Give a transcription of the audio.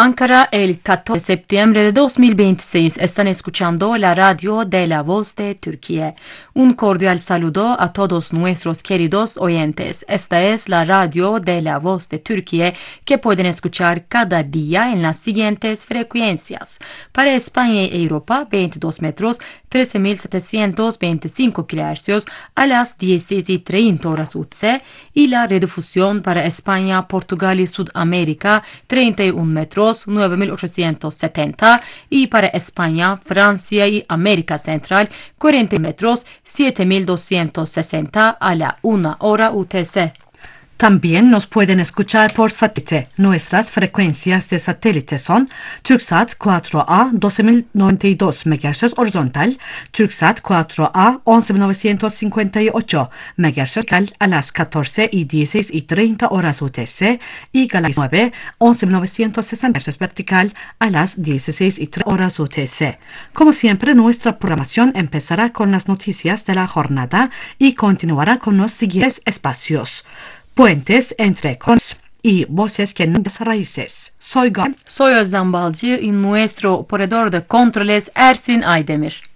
Ankara, el 14 de septiembre de 2026. Están escuchando la radio de La Voz de Turquía. Un cordial saludo a todos nuestros queridos oyentes. Esta es la radio de La Voz de Turquía que pueden escuchar cada día en las siguientes frecuencias. Para España y Europa, 22 metros, 13.725 kHz a las 16:30 horas UTC, y la redifusión para España, Portugal y Sudamérica, 31 metros, 9.870, y para España, Francia y América Central, 40 metros, 7.260 a la 1 hora UTC. También nos pueden escuchar por satélite. Nuestras frecuencias de satélite son Turksat 4A 12.092 MHz horizontal, Turksat 4A 11.958 MHz a las 14:16:30 horas UTC, y Galaxy 9 11.960 MHz vertical a las 16:30 horas UTC. Como siempre, nuestra programación empezará con las noticias de la jornada y continuará con los siguientes espacios: Puentes entre cons y voces que no raíces. Soy Özlem Balcı y nuestro operador de controles Ersin Aydemir.